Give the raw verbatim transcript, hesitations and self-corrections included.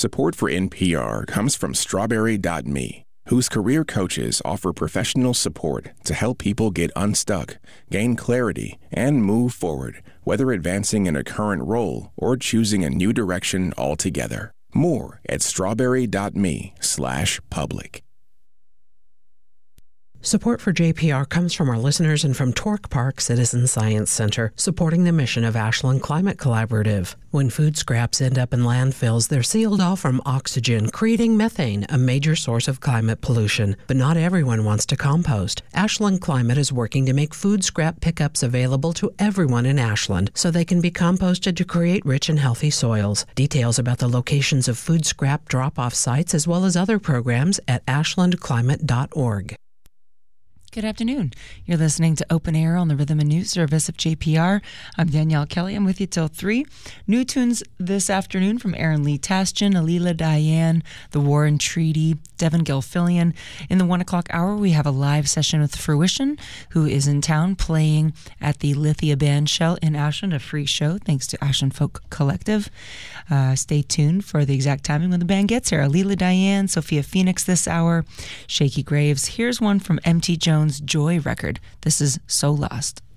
Support for N P R comes from Strawberry dot me, whose career coaches offer professional support to help people get unstuck, gain clarity, and move forward, whether advancing in a current role or choosing a new direction altogether. More at strawberry dot me slash public. Support for J P R comes from our listeners and from Torque Park Citizen Science Center, supporting the mission of Ashland Climate Collaborative. When food scraps end up in landfills, they're sealed off from oxygen, creating methane, a major source of climate pollution. But not everyone wants to compost. Ashland Climate is working to make food scrap pickups available to everyone in Ashland so they can be composted to create rich and healthy soils. Details about the locations of food scrap drop-off sites as well as other programs at ashland climate dot org. Good afternoon. You're listening to Open Air on the Rhythm and News Service of J P R. I'm Danielle Kelly. I'm with you till three. New tunes this afternoon from Aaron Lee Tasjan, Alila Diane, The Warren Treaty, Devin Gilfillian. In the one o'clock hour, we have a live session with Fruition, who is in town playing at the Lithia Band Shell in Ashland, a free show thanks to Ashland Folk Collective. Uh, stay tuned for the exact timing when the band gets here. Alila Diane, Sophia Phoenix this hour, Shaky Graves. Here's one from M T Jones' Joy record. This is So Lost.